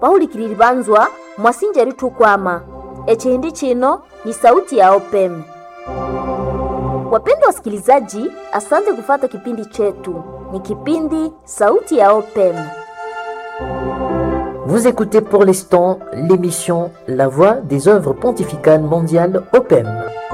paulikilili banzwa mwasinja litukwama. Echindi chino ni sauti ya OPM. Wapendwa wasikilizaji, asante kufata kipindi chetu. Ni kipindi sauti ya OPM. Vous écoutez pour l'instant l'émission La Voix des œuvres pontificales mondiales OPM.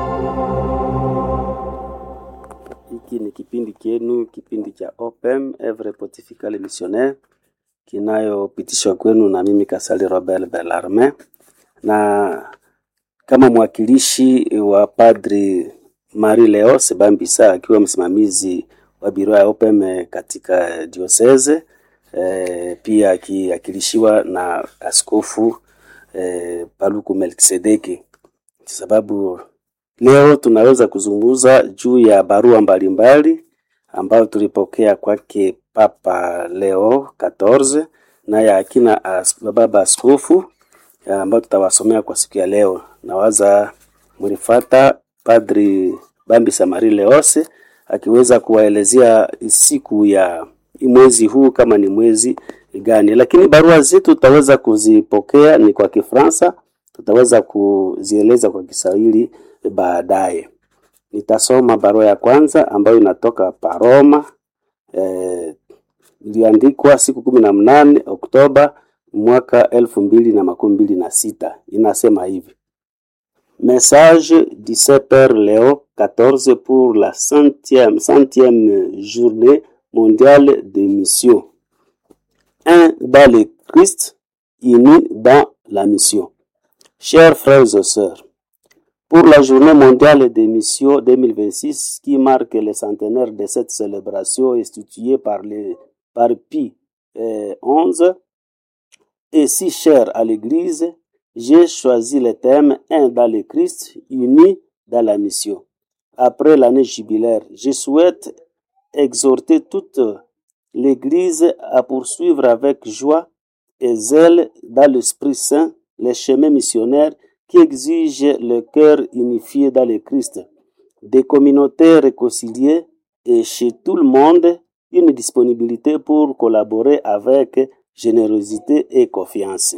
Hiki ni kipindi kienu, kipindi cha OPM, Œuvres Pontificales Missionnaires, kinayopitishwa kwenu na mimi Kasali Robert Bellarme, na kama mwakilishi wa Padri Marie Leose Bambisa, akiwa msimamizi wa biro ya OPM katika diocese, pia akiwakilishiwa na askofu Paluku Melkisedeki. Sababu leo tunaweza kuzungumza juu ya barua mbalimbali ambayo tulipokea kwake Papa Leo 14 na ya akina baba askofu ambayo tutawasomea kwa siku ya leo. Nawaza mlifata Padri Bambisa Marie Leose akiweza kuwaelezea siku ya mwezi huu kama ni mwezi gani, lakini barua zetu tutaweza kuzipokea ni kwa Kifaransa, tutaweza kuzieleza kwa Kiswahili baadaye. Nitasoma barua ya kwanza ambayo inatoka Paroma, iliandikwa siku 18 Oktoba mwaka 2026. Inasema hivi: Message du Saint-Père Léo XIV pour la centième journée mondiale des missions. Un dans le Christ, unis dans la mission. Chers frères et sœurs, pour la journée mondiale des missions 2026 qui marque le centenaire de cette célébration instituée par Pie XI et si cher à l'Église, j'ai choisi le thème « Un dans le Christ, unis dans la mission ». Après l'année jubilaire, je souhaite exhorter toute l'Église à poursuivre avec joie et zèle dans l'Esprit Saint les chemins missionnaires qui exigent le cœur unifié dans le Christ, des communautés réconciliées et chez tout le monde une disponibilité pour collaborer avec générosité et confiance.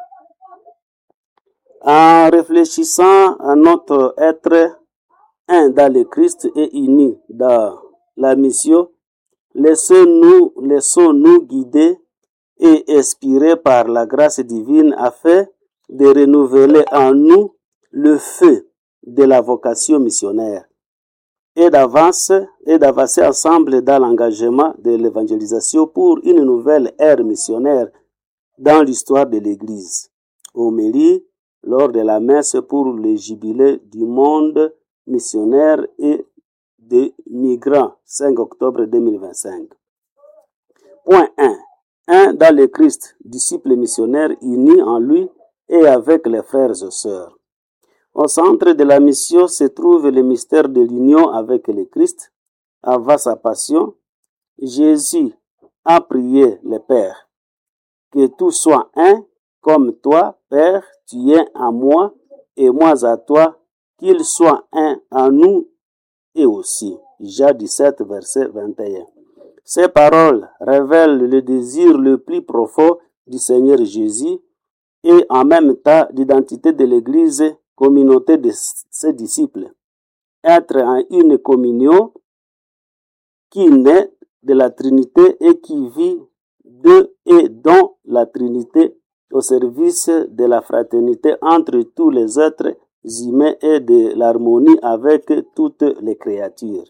En réfléchissant à notre être un dans le Christ et unis dans la mission, laissons-nous guider et inspirer par la grâce divine afin de renouveler en nous le feu de la vocation missionnaire et d'avancer ensemble dans l'engagement de l'évangélisation pour une nouvelle ère missionnaire dans l'histoire de l'Église. Homélie lors de la messe pour le jubilé du monde missionnaire et des migrants, 5 octobre 2025. Point 1. Un dans le Christ, disciple missionnaire unis en lui et avec les frères et sœurs. Au centre de la mission se trouve le mystère de l'union avec le Christ. Avant sa passion, Jésus a prié le Père que tout soit un, comme toi, Père, tu es en moi et moi à toi, qu'il soit un en nous et aussi. Jean 17, verset 21. Ces paroles révèlent le désir le plus profond du Seigneur Jésus et en même temps l'identité de l'Église, communauté de ses disciples. Être en une communion qui naît de la Trinité et qui vit de et dans la Trinité au service de la fraternité entre tous les êtres humains et de l'harmonie avec toutes les créatures.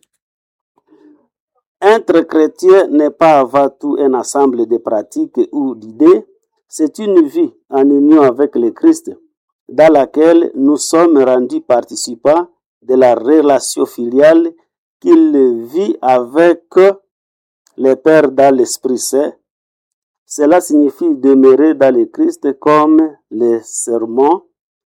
Être chrétien n'est pas avant tout un ensemble de pratiques ou d'idées, c'est une vie en union avec le Christ, dans laquelle nous sommes rendus participants de la relation filiale qu'il vit avec le Père dans l'Esprit Saint. Cela signifie demeurer dans le Christ comme les sarments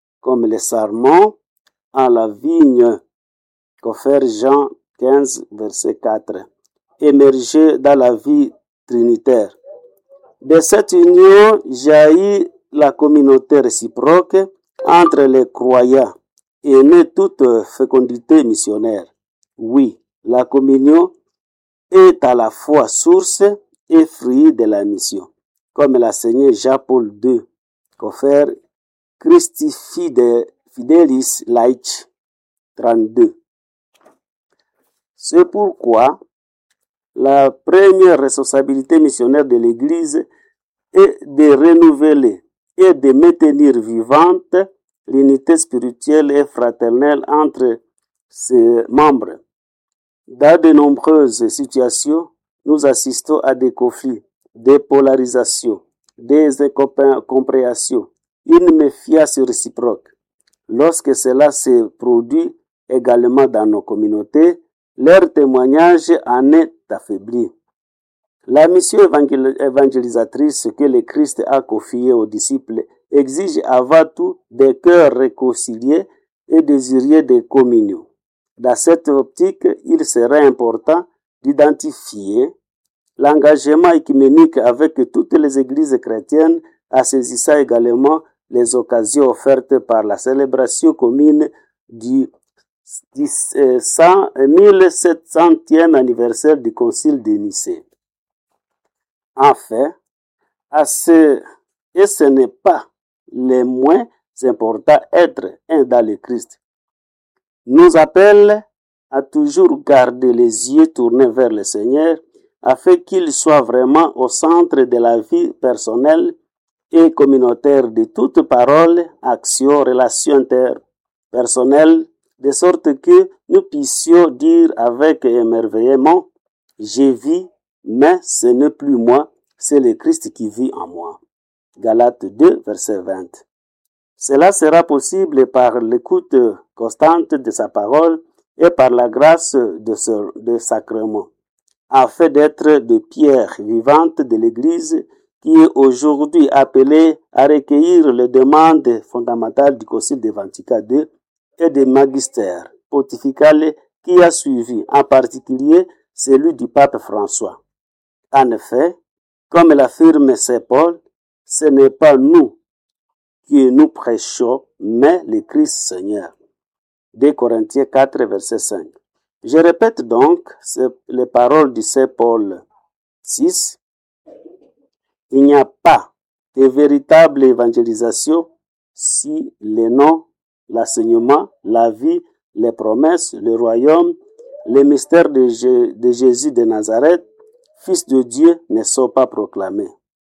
en la vigne, confère Jean 15, verset 4. Émerger dans la vie trinitaire. De cette union jaillit la communauté réciproque entre les croyants et naît toute fécondité missionnaire. Oui, la communion est à la fois source et fruit de la mission, comme l'a enseigné Jean-Paul II Cofer Christi Fidelis Laic 32. C'est pourquoi la première responsabilité missionnaire de l'Église est de renouveler et de maintenir vivante l'unité spirituelle et fraternelle entre ses membres. Dans de nombreuses situations, nous assistons à des conflits, des polarisations, des incompréhensions, une méfiance réciproque. Lorsque cela se produit également dans nos communautés, leur témoignage en est affaibli. La mission évangélisatrice que le Christ a confiée aux disciples exige avant tout des cœurs réconciliés et désireux de communion. Dans cette optique, il serait important d'identifier l'engagement œcuménique avec toutes les églises chrétiennes, en saisissant également les occasions offertes par la célébration commune du 1700e anniversaire du Concile de Nicée. Enfin, ce n'est pas le moins important, être un dans le Christ nous appelle à toujours garder les yeux tournés vers le Seigneur afin qu'il soit vraiment au centre de la vie personnelle et communautaire de toute parole, action, relation interpersonnelle, de sorte que nous puissions dire avec émerveillement, je vis, mais ce n'est plus moi, c'est le Christ qui vit en moi. Galates 2, verset 20. Cela sera possible par l'écoute constante de sa parole et par la grâce de sacrement, afin d'être des pierres vivantes de l'Église qui est aujourd'hui appelée à recueillir les demandes fondamentales du Concile de Vatican II et des magistères pontificales qui a suivi, en particulier celui du pape François. En effet, comme l'affirme saint Paul, ce n'est pas nous que nous prêchons, mais le Christ Seigneur. 2 Corinthiens 4, verset 5. Je répète donc les paroles du saint Paul 6. Il n'y a pas de véritable évangélisation si les noms, l'enseignement, la vie, les promesses, le royaume, les mystères de Jésus de Nazareth, Fils de Dieu, ne sont pas proclamés.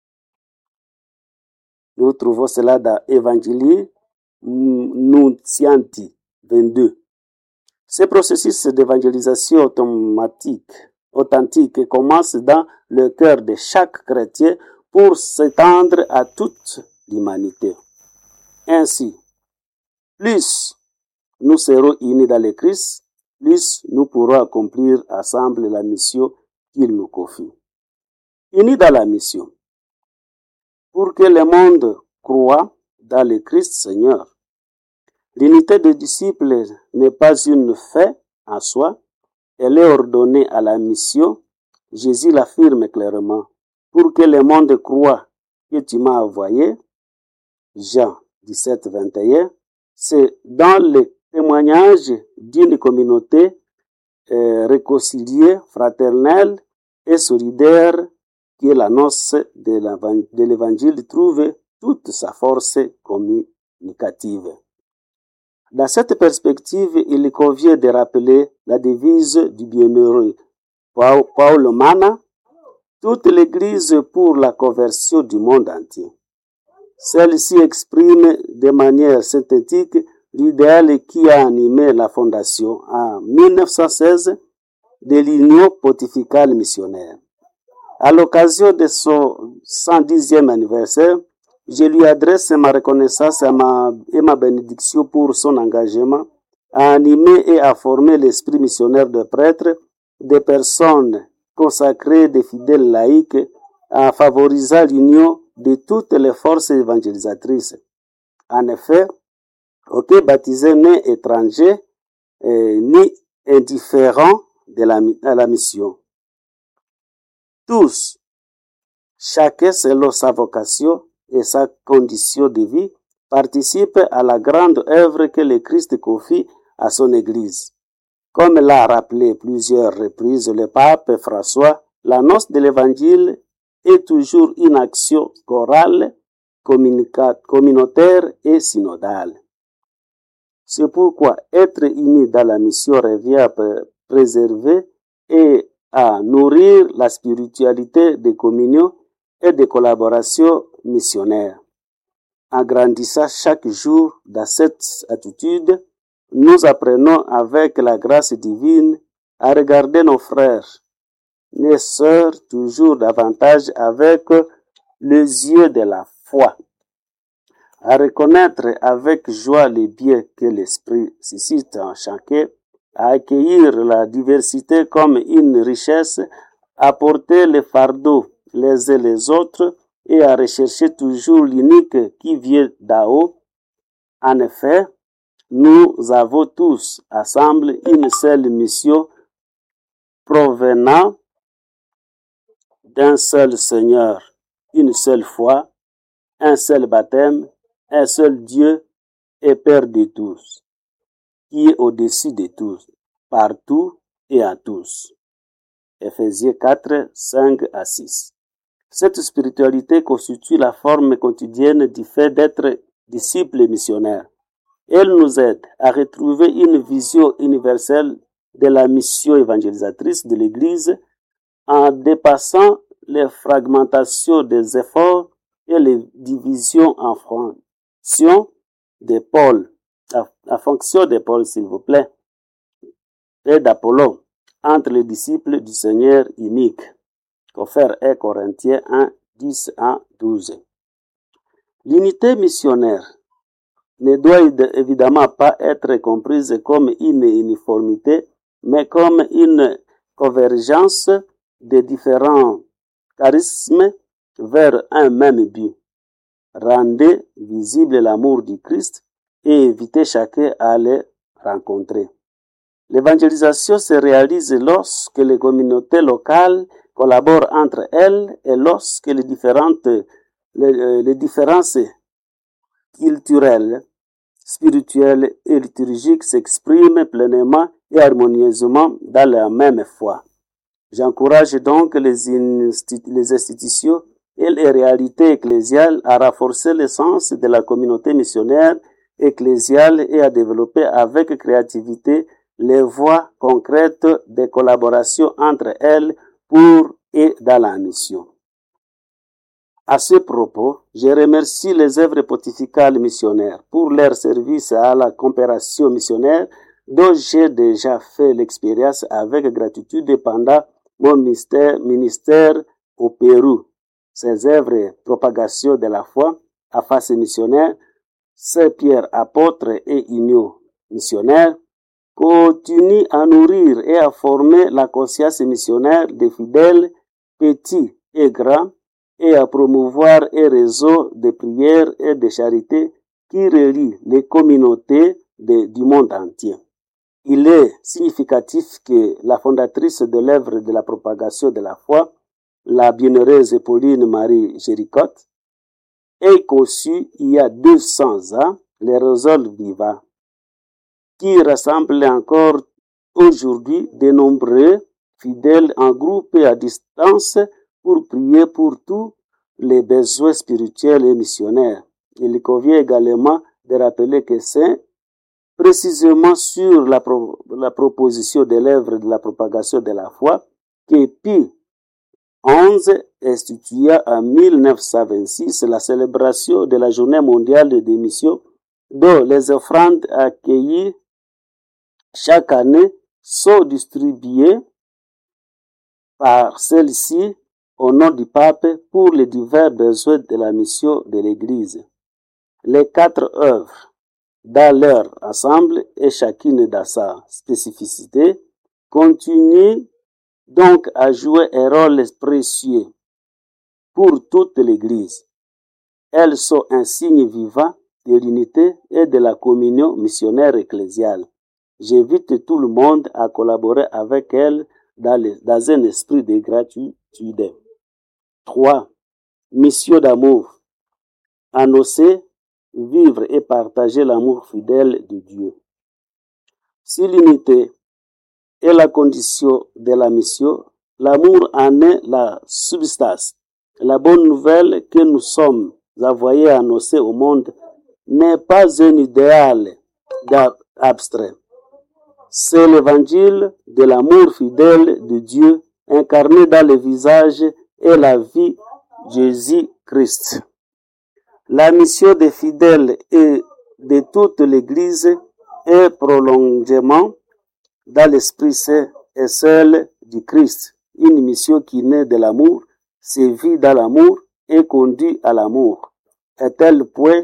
Nous trouvons cela dans Evangelii Nuntianti 22. Ce processus d'évangélisation authentique commence dans le cœur de chaque chrétien pour s'étendre à toute l'humanité. Ainsi, plus nous serons unis dans le Christ, plus nous pourrons accomplir ensemble la mission qu'il nous confie. Unis dans la mission, pour que le monde croie dans le Christ Seigneur. L'unité des disciples n'est pas une fait en soi, elle est ordonnée à la mission. Jésus l'affirme clairement. Pour que le monde croie que tu m'as envoyé, Jean 17, 21, c'est dans le témoignage d'une communauté réconciliée, fraternelle et solidaire que l'annonce de l'évangile trouve toute sa force communicative. Dans cette perspective, il convient de rappeler la devise du bienheureux Paul Mana, toute l'Église pour la conversion du monde entier. Celle-ci exprime de manière synthétique l'idéal qui a animé la fondation en 1916 de l'Union pontificale missionnaire. À l'occasion de son 110e anniversaire, je lui adresse ma reconnaissance et ma bénédiction pour son engagement à animer et à former l'esprit missionnaire de prêtres, des personnes consacrées, des fidèles laïcs, en favorisant l'union de toutes les forces évangélisatrices. En effet, aucun baptisé n'est étranger ni indifférent à la mission. Tous, chacun selon sa vocation et sa condition de vie, participent à la grande œuvre que le Christ confie à son Église. Comme l'a rappelé plusieurs reprises le pape François, l'annonce de l'Évangile est toujours une action chorale communautaire et synodale. C'est pourquoi être unis dans la mission revient à préserver et à nourrir la spiritualité de communion et de collaboration missionnaire. En grandissant chaque jour dans cette attitude, nous apprenons avec la grâce divine à regarder nos frères, nos sœurs toujours davantage avec les yeux de la foi, à reconnaître avec joie les biens que l'Esprit suscite en chacun, à accueillir la diversité comme une richesse, à porter les fardeaux les uns les autres et à rechercher toujours l'unique qui vient d'en haut. En effet, nous avons tous ensemble une seule mission provenant d'un seul Seigneur, une seule foi, un seul baptême, un seul Dieu et Père de tous, qui est au-dessus de tous, partout et à tous. Ephésiens 4, 5 à 6. Cette spiritualité constitue la forme quotidienne du fait d'être disciples missionnaires. Elle nous aide à retrouver une vision universelle de la mission évangélisatrice de l'Église en dépassant les fragmentations des efforts et les divisions en fonction des pôles, s'il vous plaît, et d'Apollon, entre les disciples du Seigneur unique. Confère 1 Corinthiens 1, 10 à 12. L'unité missionnaire ne doit évidemment pas être comprise comme une uniformité, mais comme une convergence de différents charismes vers un même but. Rendez visible l'amour du Christ et invitez chacun à le rencontrer. L'évangélisation se réalise lorsque les communautés locales collaborent entre elles et lorsque les différences culturelles, spirituelles et liturgiques s'expriment pleinement et harmonieusement dans la même foi. J'encourage donc les institutions et les réalités ecclésiales à renforcer le sens de la communauté missionnaire ecclésiale et à développer avec créativité les voies concrètes de collaboration entre elles pour et dans la mission. À ce propos, je remercie les œuvres pontificales missionnaires pour leur service à la coopération missionnaire dont j'ai déjà fait l'expérience avec gratitude pendant mon ministère au Pérou. Ces œuvres propagation de la foi à face missionnaire, Saint-Pierre apôtre et union missionnaire, continuent à nourrir et à former la conscience missionnaire des fidèles, petits et grands, et à promouvoir un réseau de prières et de charité qui relie les communautés du monde entier. Il est significatif que la fondatrice de l'œuvre de la propagation de la foi, la bienheureuse Pauline Marie Géricotte, ait conçu il y a 200 ans les réseaux vivants, qui rassemble encore aujourd'hui de nombreux fidèles en groupe et à distance pour prier pour tous les besoins spirituels et missionnaires. Il convient également de rappeler que c'est précisément sur la proposition de l'œuvre de la propagation de la foi que Pie XI institua en 1926 la célébration de la Journée mondiale des missions, dont les offrandes accueillies chaque année sont distribuées par celle-ci au nom du pape pour les divers besoins de la mission de l'Église. Les 4 œuvres, dans leur ensemble et chacune dans sa spécificité, continuent donc à jouer un rôle précieux pour toute l'Église. Elles sont un signe vivant de l'unité et de la communion missionnaire ecclésiale. J'invite tout le monde à collaborer avec elles dans un esprit de gratitude. 3. Mission d'amour. Annoncer, vivre et partager l'amour fidèle de Dieu. Si l'unité est la condition de la mission, l'amour en est la substance. La bonne nouvelle que nous sommes envoyés annoncer au monde n'est pas un idéal abstrait. C'est l'évangile de l'amour fidèle de Dieu incarné dans le visage et la vie de Jésus-Christ. La mission des fidèles et de toute l'Église est prolongement dans l'Esprit Saint et celle du Christ. Une mission qui naît de l'amour, se vit dans l'amour et conduit à l'amour. À tel point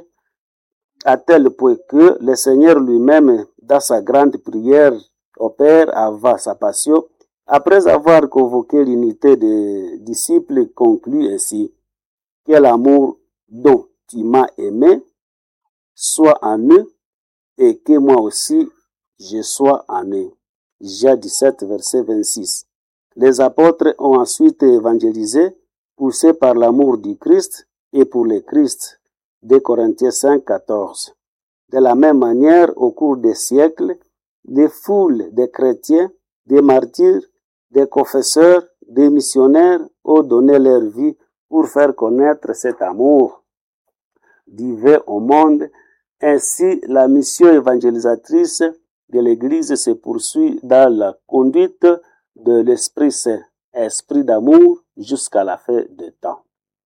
que le Seigneur lui-même, dans sa grande prière au Père avant sa passion, après avoir convoqué l'unité des disciples, conclut ainsi: que l'amour dont tu m'as aimé soit en eux et que moi aussi je sois en eux. Jean 17, verset 26. Les apôtres ont ensuite évangélisé, poussés par l'amour du Christ et pour le Christ. 2 Corinthiens 5, 14. De la même manière, au cours des siècles, des foules de chrétiens, des martyrs, des confesseurs, des missionnaires ont donné leur vie pour faire connaître cet amour divin au monde. Ainsi, la mission évangélisatrice de l'Église se poursuit dans la conduite de l'Esprit Saint, esprit d'amour jusqu'à la fin des temps.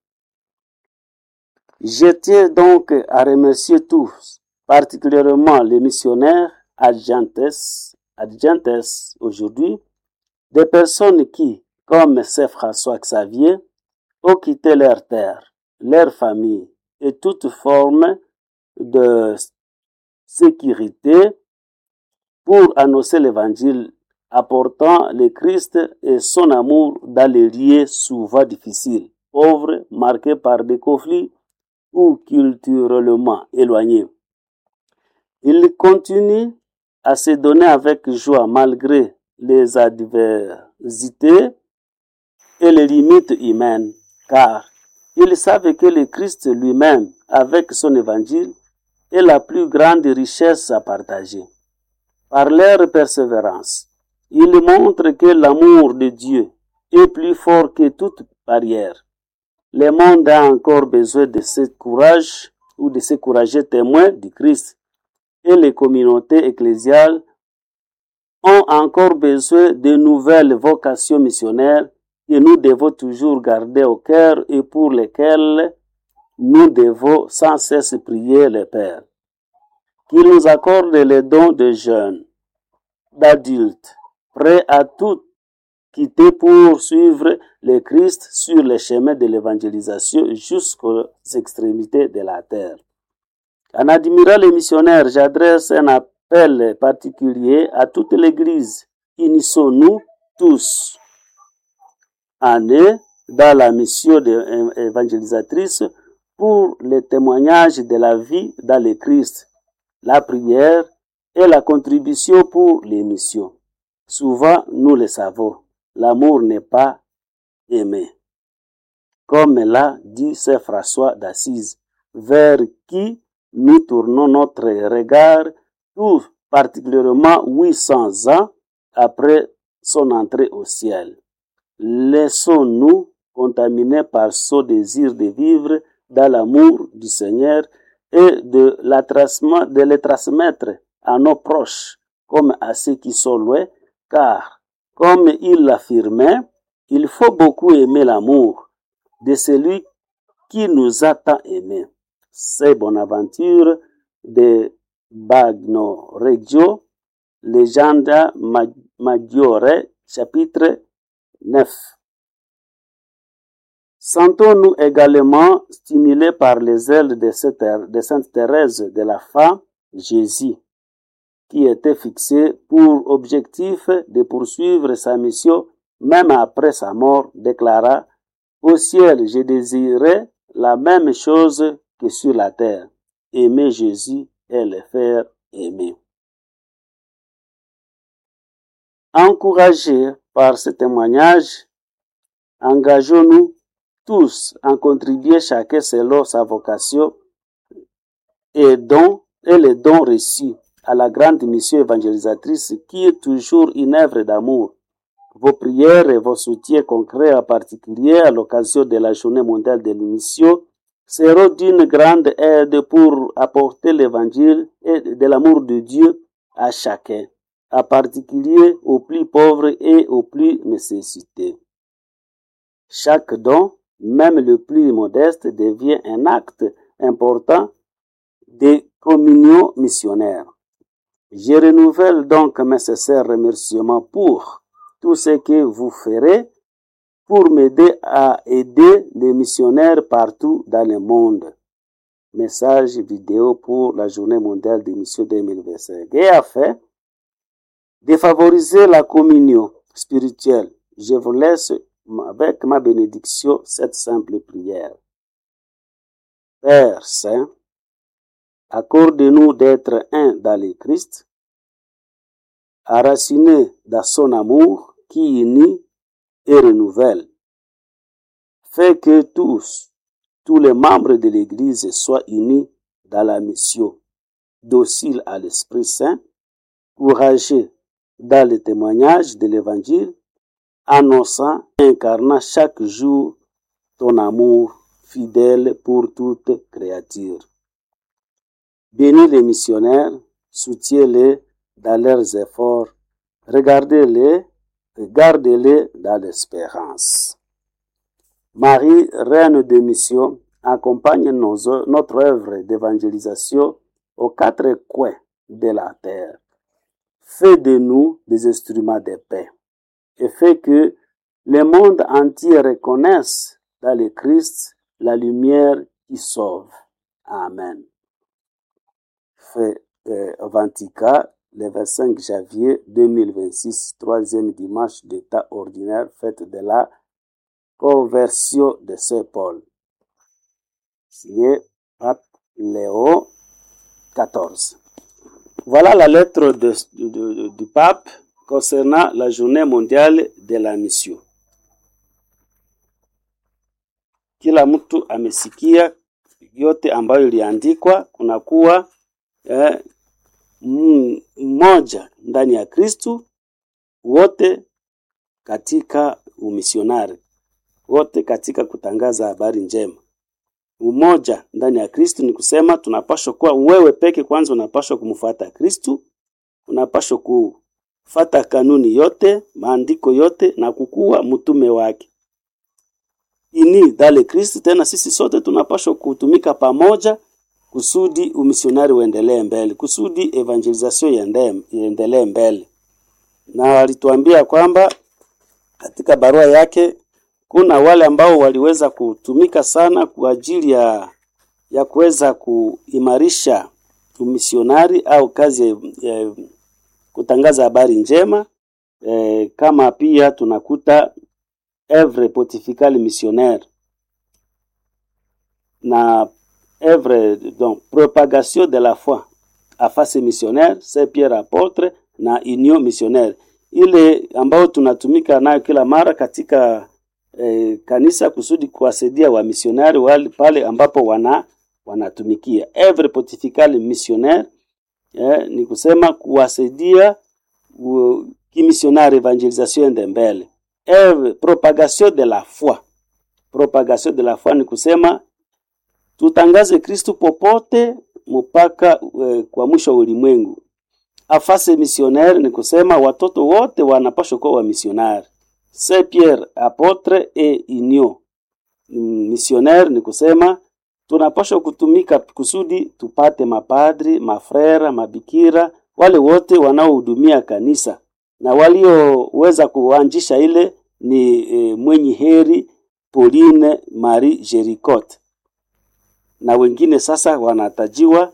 Je tiens donc à remercier tous, particulièrement les missionnaires adjuntes aujourd'hui, des personnes qui, comme Saint François Xavier, ont quitté leur terre, leur famille et toute forme de sécurité pour annoncer l'Évangile, apportant le Christ et son amour dans les lieux souvent difficiles, pauvres, marqués par des conflits ou culturellement éloignés. Ils continuent à se donner avec joie malgré les adversités et les limites humaines, car ils savent que le Christ lui-même, avec son évangile, est la plus grande richesse à partager. Par leur persévérance, ils montrent que l'amour de Dieu est plus fort que toute barrière. Le monde a encore besoin de ce courage ou de ces courageux témoins du Christ, et les communautés ecclésiales ont encore besoin de nouvelles vocations missionnaires que nous devons toujours garder au cœur et pour lesquelles nous devons sans cesse prier le Père. Qu'il nous accorde les dons de jeunes, d'adultes, prêts à tout quitter pour suivre le Christ sur le chemin de l'évangélisation jusqu'aux extrémités de la terre. En admirant les missionnaires, j'adresse un appel particulier à toute l'Église. Unissons-nous tous en eux dans la mission évangélisatrice pour le témoignage de la vie dans le Christ, la prière et la contribution pour les missions. Souvent, nous le savons, l'amour n'est pas aimé. Comme l'a dit Saint François d'Assise, vers qui nous tournons notre regard tout particulièrement 800 ans après son entrée au ciel. Laissons-nous contaminer par ce désir de vivre dans l'amour du Seigneur et de le transmettre à nos proches comme à ceux qui sont loin, car, comme il l'affirmait, il faut beaucoup aimer l'amour de celui qui nous a tant aimés. C'est Bonaventure de Bagno Reggio, Legenda Maggiore, chapitre 9. Sentons-nous également stimulés par les ailes de Sainte Thérèse de la femme, Jésus, qui était fixé pour objectif de poursuivre sa mission même après sa mort, déclara: au ciel, je désirais la même chose que sur la terre, aimer Jésus et le faire aimer. Encouragés par ce témoignage, engageons-nous tous à contribuer chacun selon sa vocation et les dons reçus à la grande mission évangélisatrice qui est toujours une œuvre d'amour. Vos prières et vos soutiens concrets, en particulier à l'occasion de la Journée mondiale de l'émission, seront d'une grande aide pour apporter l'évangile et de l'amour de Dieu à chacun, en particulier aux plus pauvres et aux plus nécessités. Chaque don, même le plus modeste, devient un acte important de communion missionnaire. Je renouvelle donc mes sincères remerciements pour tout ce que vous ferez pour m'aider à aider les missionnaires partout dans le monde. Message vidéo pour la Journée mondiale des missions 2025. Et afin de favoriser la communion spirituelle, je vous laisse avec ma bénédiction cette simple prière. Père Saint, accorde-nous d'être un dans le Christ, enraciné dans son amour qui unit et renouvelle. Fais que tous les membres de l'Église soient unis dans la mission, dociles à l'Esprit Saint, courageux dans le témoignage de l'Évangile, annonçant et incarnant chaque jour ton amour fidèle pour toute créature. Bénis les missionnaires, soutiens-les dans leurs efforts, regardez-les dans l'espérance. Marie, reine de mission, accompagne notre œuvre d'évangélisation aux quatre coins de la terre. Fais de nous des instruments de paix et fais que le monde entier reconnaisse dans le Christ la lumière qui sauve. Amen. Fait Vantica, le 25 janvier 2026, troisième dimanche de temps ordinaire, fête de la conversion de Saint Paul. Signé Pape Léon XIV. Voilà la lettre du pape concernant la journée mondiale de la mission. Kila mtu amesikia yote ambayo iliandikwa. Kunakuwa mmoja ndani ya Kristu, wote katika umisionari, wote katika kutangaza habari njema. Umoja ndani ya Kristu ni kusema tunapaswa kuwa wewe peke kwanza unapaswa kumfuata Kristu, unapaswa kufuata kanuni yote, maandiko yote na kukuwa mtume wake. Ini dale Kristu, tena sisi sote tunapaswa kutumika pamoja kusudi umisionari uendelee mbele, kusudi evangelization iendelee mbele. Na walituambia kwamba katika barua yake kuna wale ambao waliweza kutumika sana kwa ajili ya kuweza kuimarisha umisionari au kazi ya kutangaza habari njema, kama pia tunakuta œuvre pontificale missionnaire na œuvre donc propagation de la foi à face missionnaire, Saint Pierre apôtre na union missionnaire, ile ambao tunatumika nayo kila mara katika kanisa kusudi kuwasaidia wa misionari wale pale ambapo wanatumikia. Œuvre pontificale missionnaire ni kusema kuwasaidia kimisionari evangelisation ende mbele. Propagation de la foi. Propagation de la foi ni kusema tutangaze Kristu popote mpaka kwa mwisho wa ulimwengu. Afase missionnaire ni kusema watoto wote wanapaswa kuwa wa misionari. Saint Pierre apôtre et union missionnaire ni kusema tunapaswa kutumika kusudi tupate mapadri, mafrera, mabikira, wale wote wanaohudumia kanisa. Na walioweza kuanzisha ile ni mwenye heri Pauline Marie Jericotte. Na wengine sasa wanatajiwa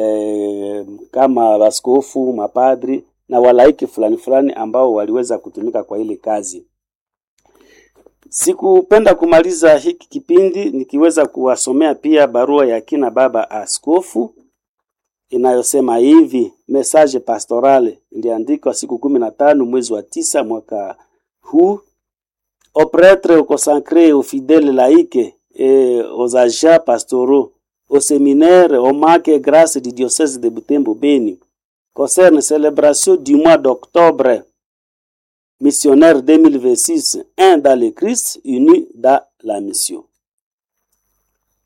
kama askofu, mapadri na walaiki fulani ambao waliweza kutumika kwa ile kazi. Sikupenda kumaliza hiki kipindi nikiweza kuwasomea pia barua ya kina baba askofu inayosema hivi. Message pastorale iliandikwa siku 15 mwezi wa 9 mwaka huu. Aux prêtres, aux consacrés, aux fidèles laïcs et aux agents pastoraux, aux séminaires, aux marques et grâces du diocèse de Butembo-Beni, concerne célébration du mois d'octobre missionnaire 2026, un dans le Christ, uni dans la mission.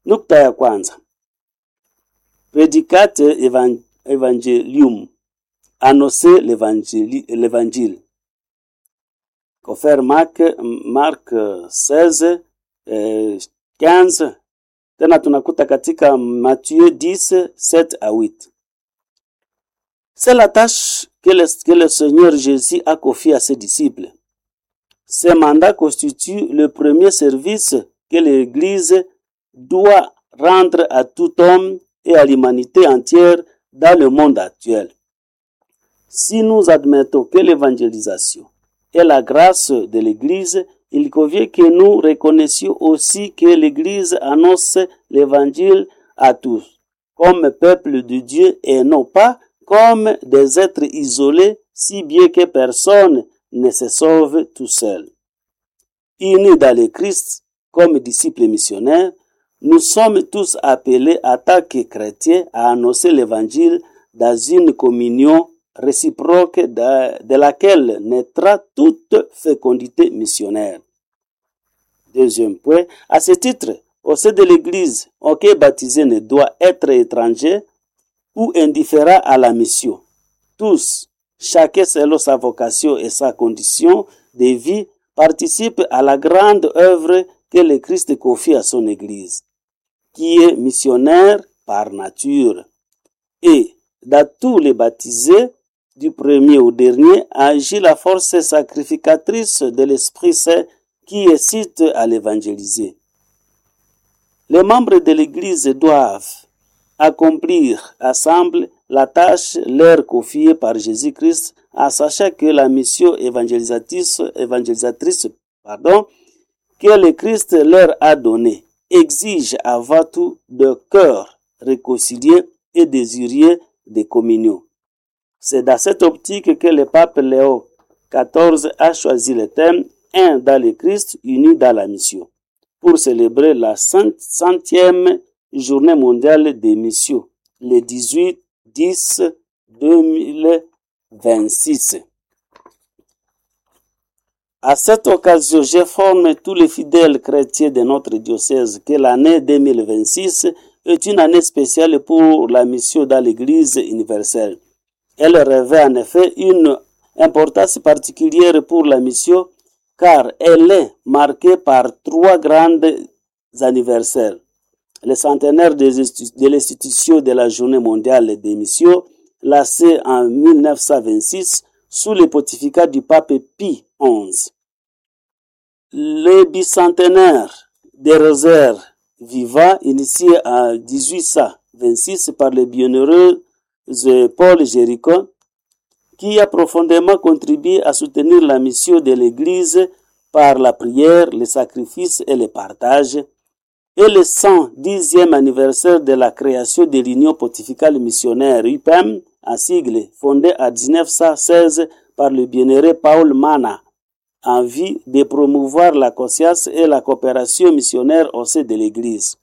Nukta ya kwanza. Predicate evangelium. Annoncer l'évangile. Confère Marc 16, 15. Tena tunakuta katika Matthieu 10, 7 à 8. C'est la tâche que le Seigneur Jésus a confiée à ses disciples. Ce mandat constitue le premier service que l'Église doit rendre à tout homme et à l'humanité entière dans le monde actuel. Si nous admettons que l'évangélisation est la grâce de l'Église, il convient que nous reconnaissions aussi que l'Église annonce l'Évangile à tous, comme peuple de Dieu et non pas comme des êtres isolés, si bien que personne ne se sauve tout seul. Unis dans le Christ, comme disciples missionnaires, nous sommes tous appelés en tant que chrétiens à annoncer l'Évangile dans une communion réciproque de laquelle naîtra toute fécondité missionnaire. Deuxième point, à ce titre, au sein de l'Église, aucun baptisé ne doit être étranger ou indifférent à la mission. Tous, chacun selon sa vocation et sa condition de vie, participent à la grande œuvre que le Christ confie à son Église, qui est missionnaire par nature. Et dans tous les baptisés, du premier au dernier, agit la force sacrificatrice de l'Esprit Saint qui incite à l'évangéliser. Les membres de l'Église doivent accomplir ensemble la tâche leur confiée par Jésus-Christ, en sachant que la mission évangélisatrice que le Christ leur a donnée exige avant tout de cœurs réconciliés et désireux de communion. C'est dans cette optique que le pape Léo XIV a choisi le thème « Un dans le Christ, unis dans la mission » pour célébrer la 100e journée mondiale des missions, le 18-10-2026. À cette occasion, j'informe tous les fidèles chrétiens de notre diocèse que l'année 2026 est une année spéciale pour la mission dans l'Église universelle. Elle revêt en effet une importance particulière pour la mission car elle est marquée par 3 grands anniversaires. Le centenaire de l'institution de la Journée mondiale des missions, lancée en 1926 sous le pontificat du pape Pie XI. Le bicentenaire des rosaires vivants, initié en 1826 par le bienheureux Paul Géricault, qui a profondément contribué à soutenir la mission de l'Église par la prière, le sacrifice et le partage, et le 110e anniversaire de la création de l'Union pontificale missionnaire UPEM, en sigle, fondée en 1916 par le bienheureux Paul Mana, en vue de promouvoir la conscience et la coopération missionnaire au sein de l'Église.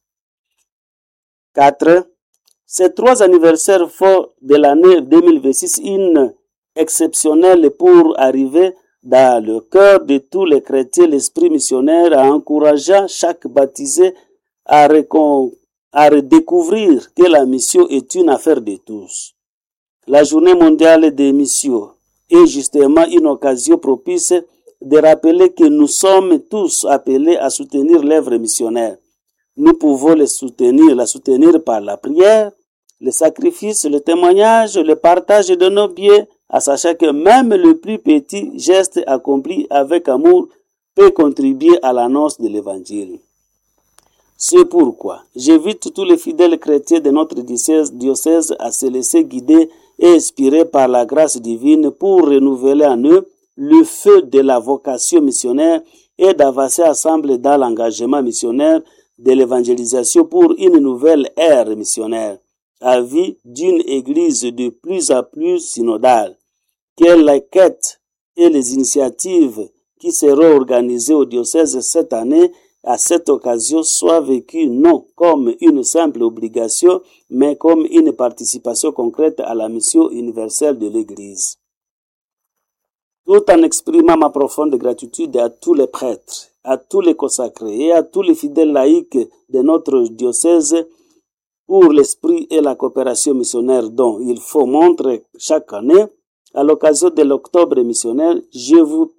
4. Ces 3 anniversaires font de l'année 2026 une exceptionnelle pour arriver dans le cœur de tous les chrétiens l'esprit missionnaire en encourageant chaque baptisé à redécouvrir que la mission est une affaire de tous. La journée mondiale des missions est justement une occasion propice de rappeler que nous sommes tous appelés à soutenir l'œuvre missionnaire. Nous pouvons la soutenir par la prière, le sacrifice, le témoignage, le partage de nos biens, à sachant que même le plus petit geste accompli avec amour peut contribuer à l'annonce de l'Évangile. C'est pourquoi j'invite tous les fidèles chrétiens de notre diocèse à se laisser guider et inspirer par la grâce divine pour renouveler en eux le feu de la vocation missionnaire et d'avancer ensemble dans l'engagement missionnaire de l'évangélisation pour une nouvelle ère missionnaire, à vie d'une église de plus en plus synodale. Que les quêtes et les initiatives qui seront organisées au diocèse cette année à cette occasion soient vécues non comme une simple obligation, mais comme une participation concrète à la mission universelle de l'Église. tout en exprimant ma profonde gratitude à tous les prêtres, à tous les consacrés et à tous les fidèles laïcs de notre diocèse pour l'esprit et la coopération missionnaire dont il faut montrer chaque année. À l'occasion de l'Octobre missionnaire, je vous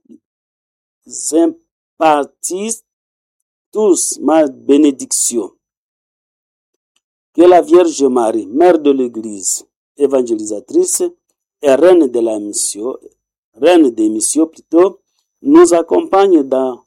impartis tous ma bénédiction. Que la Vierge Marie, Mère de l'Église, évangélisatrice et reine de la mission, reine des missions plutôt, nous accompagne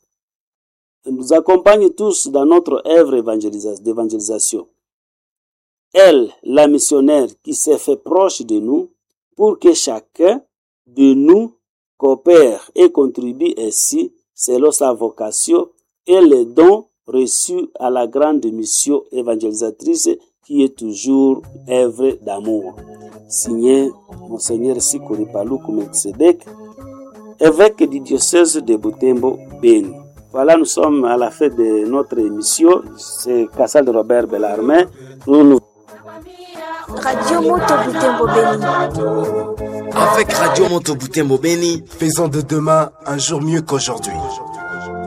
tous dans notre œuvre d'évangélisation. Elle, la missionnaire qui s'est fait proche de nous, pour que chacun de nous coopère et contribue ainsi, selon sa vocation et les dons reçus à la grande mission évangélisatrice qui est toujours œuvre d'amour. Signé Monseigneur Sikuri Paluku Melkisedek, évêque du diocèse de Butembo, Beni. Voilà, nous sommes à la fin de notre émission. C'est Cassal Robert Bellarmin. Radio Moto Butembo Beni. Avec Radio Moto Butembo Beni, faisons de demain un jour mieux qu'aujourd'hui.